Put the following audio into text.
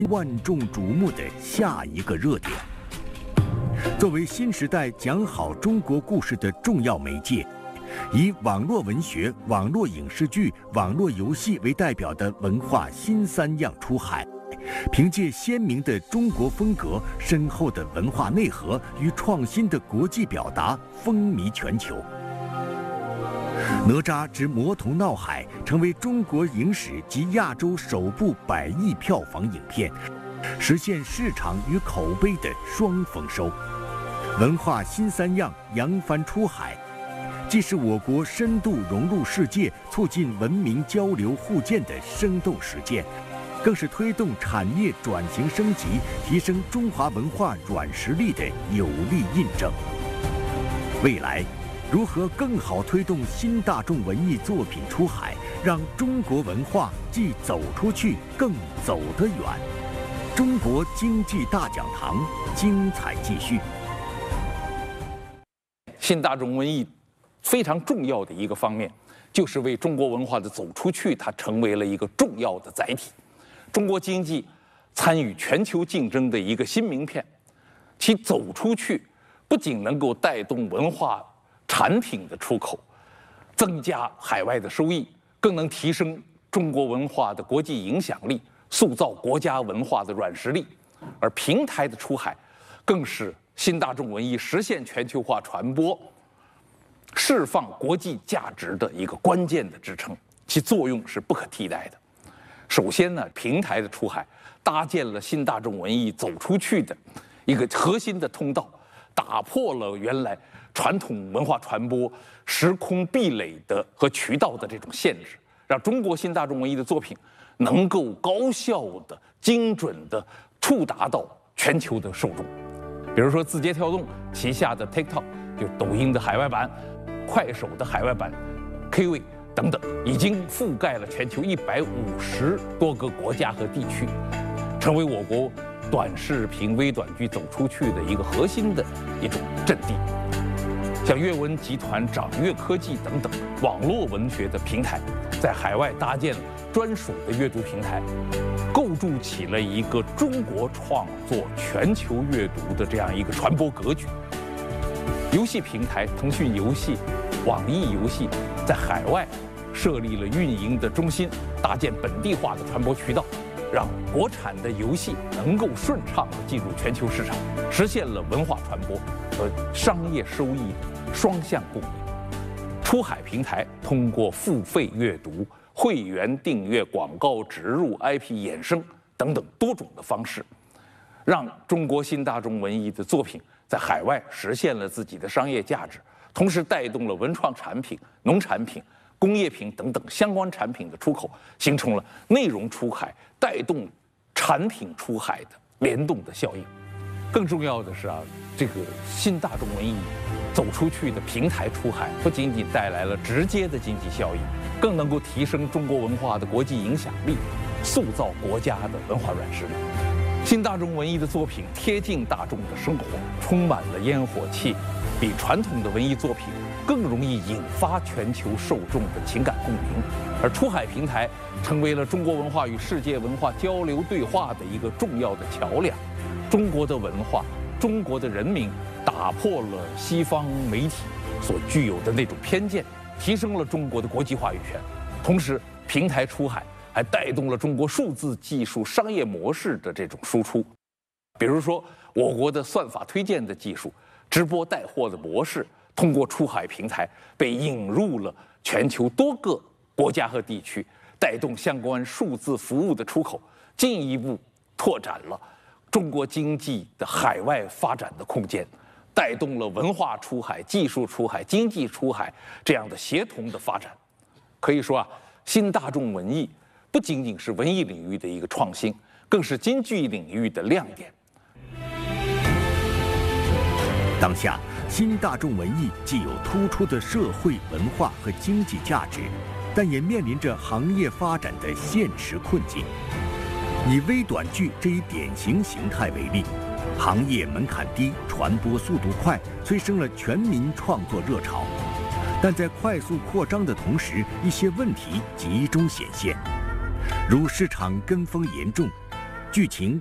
万众瞩目的下一个热点。作为新时代讲好中国故事的重要媒介，以网络文学、网络影视剧、网络游戏为代表的文化新三样出海，凭借鲜明的中国风格、深厚的文化内核与创新的国际表达，风靡全球。哪吒之魔童闹海成为中国影史及亚洲首部100亿票房影片，实现市场与口碑的双丰收。文化新三样扬帆出海，既是我国深度融入世界、促进文明交流互鉴的生动实践，更是推动产业转型升级、提升中华文化软实力的有力印证。未来，如何更好推动新大众文艺作品出海，让中国文化既走出去，更走得远？中国经济大讲堂精彩继续。 新大众文艺非常重要的一个方面，就是为中国文化的走出去，它成为了一个重要的载体。中国经济参与全球竞争的一个新名片，其走出去不仅能够带动文化产品的出口，增加海外的收益，更能提升中国文化的国际影响力，塑造国家文化的软实力。而平台的出海，更是新大众文艺实现全球化传播、释放国际价值的一个关键的支撑，其作用是不可替代的。首先呢，平台的出海搭建了新大众文艺走出去的一个核心的通道，打破了原来传统文化传播时空壁垒的和渠道的这种限制，让中国新大众文艺的作品能够高效的、精准的触达到全球的受众。比如说字节跳动旗下的 TikTok， 就是抖音的海外版，快手的海外版 Kiwi 等等，已经覆盖了全球150多个国家和地区，成为我国短视频、微短剧走出去的一个核心的一种阵地。像阅文集团、掌阅科技等等网络文学的平台，在海外搭建了专属的阅读平台，构筑起了一个中国创作全球阅读的这样一个传播格局。游戏平台腾讯游戏、网易游戏在海外设立了运营的中心，搭建本地化的传播渠道，让国产的游戏能够顺畅地进入全球市场，实现了文化传播和商业收益的双向共赢。出海平台通过付费阅读、会员订阅、广告植入、IP 衍生等等多种的方式，让中国新大众文艺的作品在海外实现了自己的商业价值，同时带动了文创产品、农产品、工业品等等相关产品的出口，形成了内容出海带动产品出海的联动的效应。更重要的是这个新大众文艺走出去的平台出海，不仅仅带来了直接的经济效益，更能够提升中国文化的国际影响力，塑造国家的文化软实力。新大众文艺的作品贴近大众的生活，充满了烟火气，比传统的文艺作品更容易引发全球受众的情感共鸣。而出海平台成为了中国文化与世界文化交流对话的一个重要的桥梁。中国的文化、中国的人民打破了西方媒体所具有的那种偏见，提升了中国的国际话语权。同时，平台出海还带动了中国数字技术商业模式的这种输出。比如说，我国的算法推荐的技术、直播带货的模式，通过出海平台被引入了全球多个国家和地区，带动相关数字服务的出口，进一步拓展了中国经济的海外发展的空间，带动了文化出海、技术出海、经济出海这样的协同的发展。可以说新大众文艺不仅仅是文艺领域的一个创新，更是经济领域的亮点。 当下，新大众文艺既有突出的社会文化和经济价值，但也面临着行业发展的现实困境。以微短剧这一典型形态为例，行业门槛低，传播速度快，催生了全民创作热潮。但在快速扩张的同时，一些问题集中显现，如市场跟风严重、 剧情